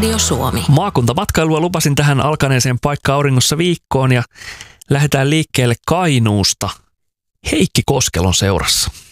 Radio Suomi. Maakuntamatkailua lupasin tähän alkaneeseen Paikka auringossa viikkoon ja lähdetään liikkeelle Kainuusta Heikki Koskelon seurassa.